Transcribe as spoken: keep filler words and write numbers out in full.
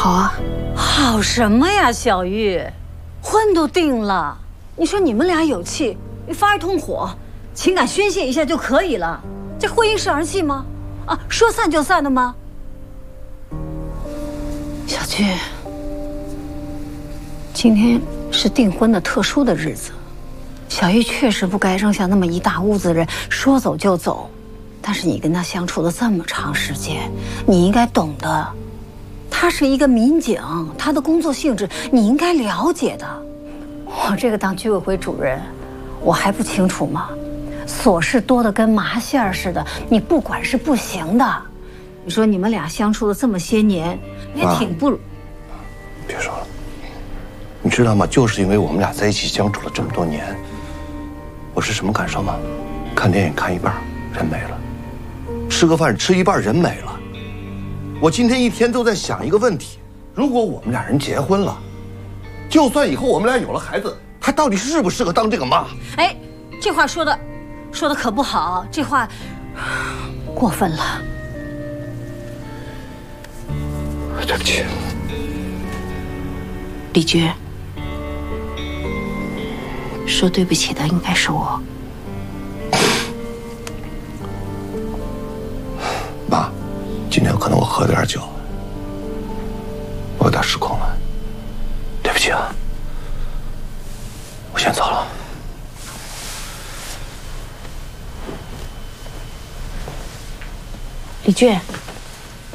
好啊。 好什么呀，小玉，婚都定了，你说你们俩有气，发一通火，情感宣泄一下就可以了。这婚姻是儿戏吗？啊，说散就散的吗？小菊，今天是订婚的特殊的日子，小玉确实不该扔下那么一大屋子人说走就走。但是你跟他相处了这么长时间，你应该懂得。 他是一个民警，他的工作性质你应该了解的。我这个当居委会主任，我还不清楚吗？琐事多得跟麻线儿似的，你不管是不行的。你说你们俩相处了这么些年，也挺不…… 别说了，你知道吗？就是因为我们俩在一起相处了这么多年，我是什么感受吗？看电影看一半，人没了；吃个饭吃一半，人没了。 我今天一天都在想一个问题：如果我们俩人结婚了，就算以后我们俩有了孩子，他到底适不适合当这个妈？ 哎，这话说的，说的可不好，这话过分了。 对不起， 李菊，说对不起的应该是我。 妈。 今天有可能我喝了点酒，我有点失控了，对不起啊，我先走了。 李俊。